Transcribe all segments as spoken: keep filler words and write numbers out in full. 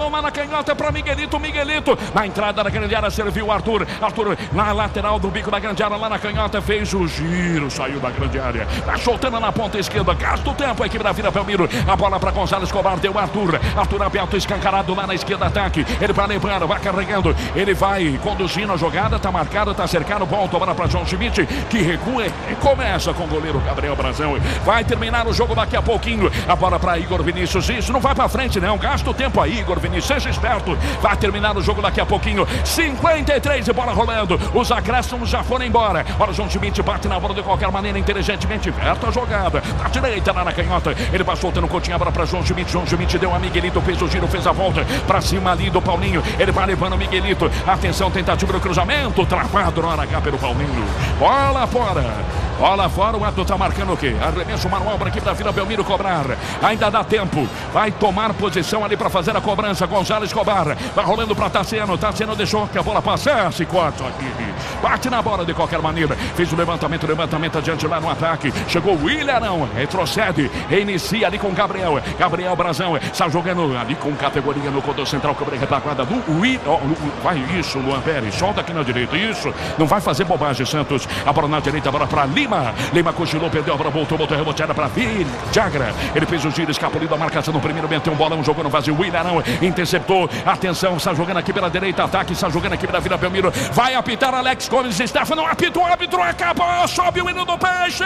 atenção lá na canhota para Miguelito, Miguelito, na entrada da grande área, serviu o Arthur, Arthur na lateral do bico da grande área, lá na canhota, fez o giro, saiu da grande área, tá soltando na ponta esquerda, gasta o tempo, a equipe da Vila Belmiro, a bola para Gonzalo Escobar, deu Arthur, Arthur aberto, escancarado lá na esquerda, ataque, ele vai levando, vai carregando, ele vai conduzindo a jogada, tá marcado, tá cercado, volta a bola para João Schmidt, que recua e começa com o goleiro Gabriel Brazão, vai terminar o jogo daqui a pouquinho, a bola para Igor Vinícius, isso não vai para frente não, gasta o tempo aí, Igor Vinícius, seja esperto, vai terminar o jogo daqui a pouquinho, cinquenta e três de bola rolando, os acréscimos já foram embora, olha o João Schmidt bate na bola de qualquer maneira, inteligentemente, verta a jogada, na direita lá na canhota, ele vai soltando o Coutinho, a bola para João Schmidt, João Schmidt deu a Miguelito, fez o giro, fez a volta, para cima ali do Paulinho, ele vai levando o Miguelito, atenção, tentativa do cruzamento, travado na hora H pelo Paulinho, bola fora, bola fora, o Arthur tá marcando o quê? Arremesso manual para a equipe da Vila Belmiro cobrar, ainda dá tempo, vai tomar posição ali para fazer a cobrança, Gonzalo Escobar, vai rolando para Tassiano, Tassiano deixou que a bola passasse, corta aqui, bate na bola de qualquer maneira, fez o levantamento, levantamento adiante lá no ataque, chegou o William, retrocede, reinicia ali com Gabriel, Gabriel Brazão, está jogando ali com categoria no contorno central, que retaguarda do William, oh, vai isso, Luan Pérez, solta aqui na direita, isso, não vai fazer bobagem, Santos, a bola na direita, a bola para Lima, Lima cochilou, perdeu a bola, voltou, voltou, reboteada para Villagra, ele fez o giro, escapuliu da marcação no primeiro, meteu um bolão, jogou no vazio, William interceptou, atenção, está jogando aqui pela direita, ataque, está jogando aqui pela Vila Belmiro, vai apitar Alex Gomes, Stefano, apita o árbitro, acabou, sobe o hino do Peixe,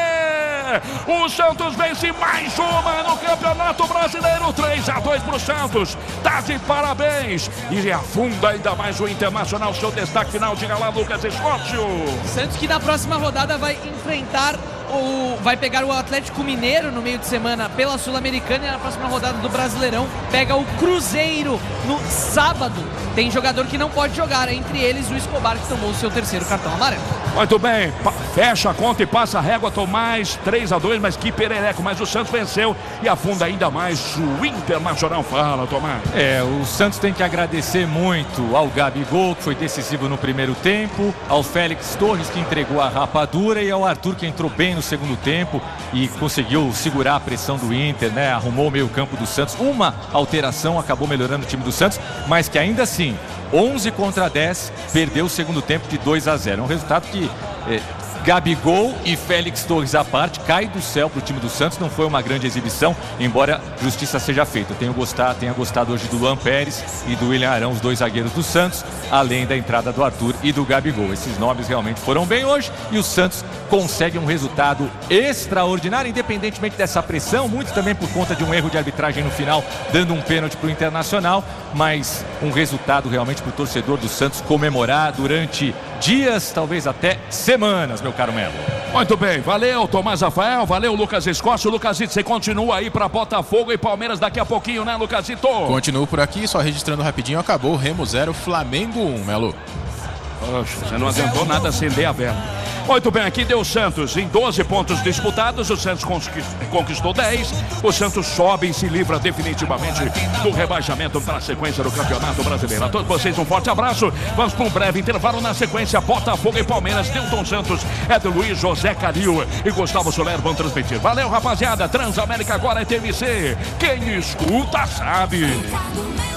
o Santos vence mais uma no Campeonato Brasileiro, três a dois para o Santos, tá de parabéns, e afunda ainda mais o Internacional, seu destaque final, diga lá, Lucas Escócio. Santos que na próxima rodada vai enfrentar O, vai pegar o Atlético Mineiro no meio de semana pela Sul-Americana e na próxima rodada do Brasileirão pega o Cruzeiro no sábado. Tem jogador que não pode jogar, entre eles o Escobar, que tomou o seu terceiro cartão amarelo. Muito bem, fecha a conta e passa a régua, Tomás, três a dois, mas que perereco, mas o Santos venceu e afunda ainda mais o Internacional. Fala, Tomás. É, o Santos tem que agradecer muito ao Gabigol, que foi decisivo no primeiro tempo, ao Félix Torres, que entregou a rapadura, e ao Arthur, que entrou bem no segundo tempo e conseguiu segurar a pressão do Inter, né? Arrumou o meio campo do Santos, uma alteração acabou melhorando o time do Santos, mas que ainda assim, onze contra dez, perdeu o segundo tempo de dois a zero, é um resultado que é, Gabigol e Félix Torres à parte, cai do céu para o time do Santos, não foi uma grande exibição, embora justiça seja feita. Eu tenho gostado, tenha gostado hoje do Luan Pérez e do William Arão, os dois zagueiros do Santos, além da entrada do Arthur e do Gabigol. Esses nomes realmente foram bem hoje e o Santos consegue um resultado extraordinário, independentemente dessa pressão, muito também por conta de um erro de arbitragem no final, dando um pênalti para o Internacional, mas um resultado realmente para o torcedor do Santos comemorar durante dias, talvez até semanas, meu caro Melo. Muito bem, valeu Tomás Rafael, valeu Lucas Escócio. Lucasito, você continua aí para Botafogo e Palmeiras daqui a pouquinho, né, Lucasito? Continuo por aqui, só registrando rapidinho, acabou Remo zero, Flamengo um, Melo. Poxa, você não adiantou nada acender a vela. Muito bem, aqui deu o Santos em doze pontos disputados, o Santos conquistou dez, o Santos sobe e se livra definitivamente do rebaixamento para a sequência do Campeonato Brasileiro. A todos vocês um forte abraço, vamos para um breve intervalo, na sequência Botafogo e Palmeiras, Nilton Santos, Éder Luiz, José Calil e Gustavo Soler vão transmitir. Valeu, rapaziada, Transamérica agora é T V C, quem escuta sabe.